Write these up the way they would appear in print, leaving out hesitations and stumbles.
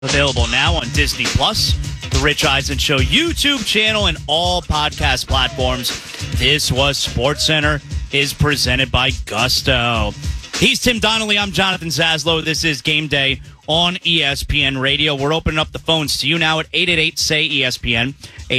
Available now on Disney Plus, the Rich Eisen Show YouTube channel, and all podcast platforms. This was SportsCenter is presented by Gusto. He's Tim Donnelly. I'm Jonathan Zaslow. This is Game Day on ESPN Radio. We're opening up the phones to you now at 888-SAY-ESPN,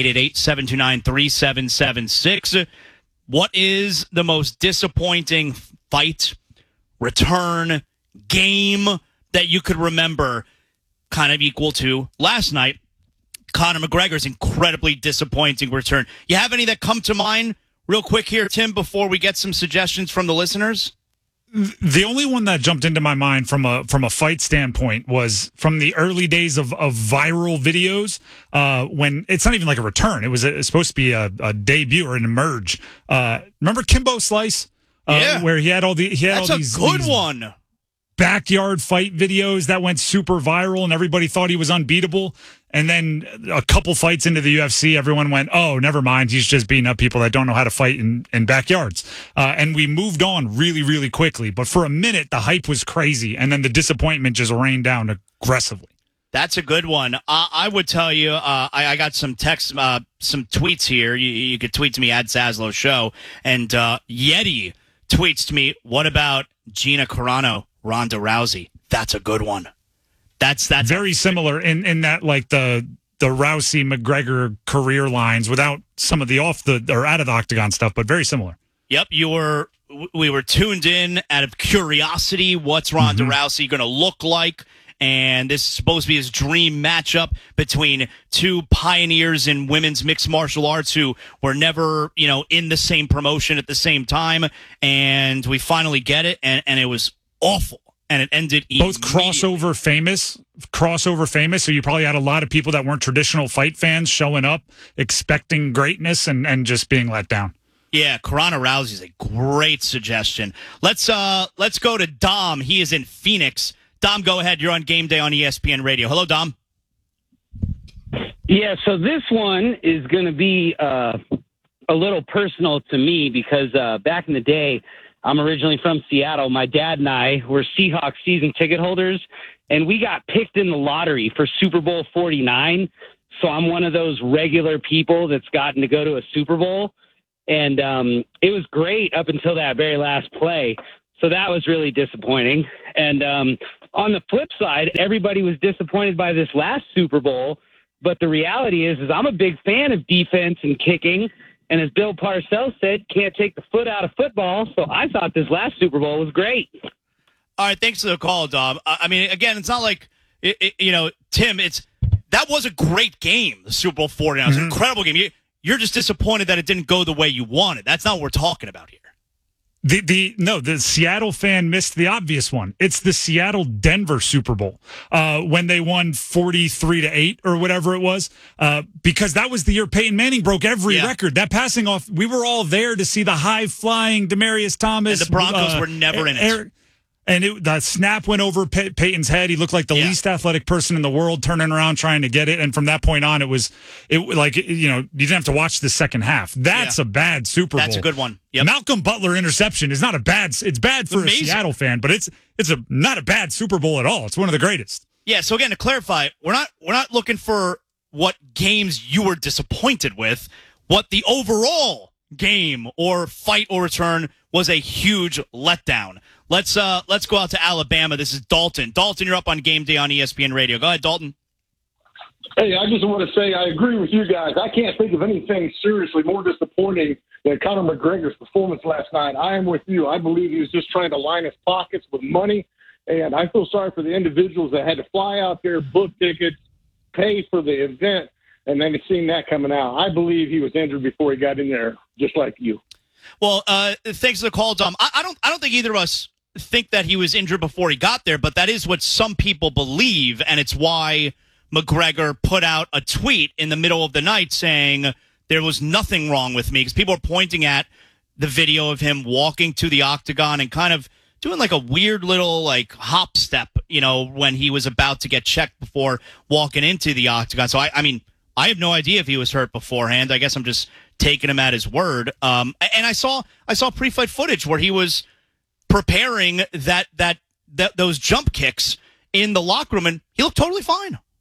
888-729-3776. What is the most disappointing fight, return, game that you could remember, kind of equal to last night, Conor McGregor's incredibly disappointing return? You have any that come to mind real quick here, Tim, before we get some suggestions from the listeners? The only one that jumped into my mind from a fight standpoint was from the early days of viral videos, when it's not even like a return. It was supposed to be a debut or an emerge. Remember Kimbo Slice? Yeah. Where he had all these good one. Backyard fight videos that went super viral and everybody thought he was unbeatable. And then a couple fights into the UFC, everyone went, oh, never mind. He's just beating up people that don't know how to fight in backyards. And we moved on really, really quickly. But for a minute, the hype was crazy. And then the disappointment just rained down aggressively. That's a good one. I would tell you, I got some texts, some tweets here. You could tweet to me at Zaslow Show. And Yeti tweets to me, what about Gina Carano, Ronda Rousey? That's a good one. That's very similar in that, like the Rousey McGregor career lines without some of the off the or out of the octagon stuff, but very similar. Yep, we were tuned in out of curiosity. What's Ronda Rousey going to look like? And this is supposed to be his dream matchup between two pioneers in women's mixed martial arts who were never, in the same promotion at the same time. And we finally get it, and it was awful. And it ended both crossover famous. So you probably had a lot of people that weren't traditional fight fans showing up expecting greatness and just being let down. Yeah, Carano Rousey is a great suggestion. Let's go to Dom. He is in Phoenix. Dom, go ahead. You're on Game Day on ESPN Radio. Hello, Dom. Yeah, so this one is going to be a little personal to me because back in the day, I'm originally from Seattle. My dad and I were Seahawks season ticket holders, and we got picked in the lottery for Super Bowl 49. So I'm one of those regular people that's gotten to go to a Super Bowl. And it was great up until that very last play. So that was really disappointing. And on the flip side, everybody was disappointed by this last Super Bowl. But the reality is I'm a big fan of defense and kicking. And as Bill Parcells said, can't take the foot out of football. So I thought this last Super Bowl was great. All right, thanks for the call, Dom. I mean, again, it's not like, Tim, that was a great game, the Super Bowl 49. It was an incredible game. You're just disappointed that it didn't go the way you wanted. That's not what we're talking about here. The Seattle fan missed the obvious one. It's the Seattle-Denver Super Bowl when they won 43-8 or whatever it was, because that was the year Peyton Manning broke every record. That passing off, we were all there to see the high-flying Demaryius Thomas. And the Broncos were never in it. And the snap went over Peyton's head. He looked like the least athletic person in the world, turning around trying to get it. And from that point on, you didn't have to watch the second half. That's a bad Super Bowl. That's a good one. Yep. Malcolm Butler interception is not a bad. It's bad for a Seattle fan, but it's not a bad Super Bowl at all. It's one of the greatest. Yeah. So again, to clarify, we're not looking for what games you were disappointed with. What the overall game or fight or return was a huge letdown. Let's go out to Alabama. This is Dalton. Dalton, you're up on Game Day on ESPN Radio. Go ahead, Dalton. Hey, I just want to say I agree with you guys. I can't think of anything seriously more disappointing than Conor McGregor's performance last night. I am with you. I believe he was just trying to line his pockets with money, and I feel sorry for the individuals that had to fly out there, book tickets, pay for the event, and then seeing that coming out. I believe he was injured before he got in there, just like you. Well, thanks for the call, Dom. I don't think either of us think that he was injured before he got there, but that is what some people believe, and it's why McGregor put out a tweet in the middle of the night saying there was nothing wrong with me, because people are pointing at the video of him walking to the octagon and kind of doing like a weird little like hop step, when he was about to get checked before walking into the octagon. So I mean, I have no idea if he was hurt beforehand. I guess I'm just taking him at his word. And I saw pre-fight footage where he was preparing those jump kicks in the locker room, and he looked totally fine.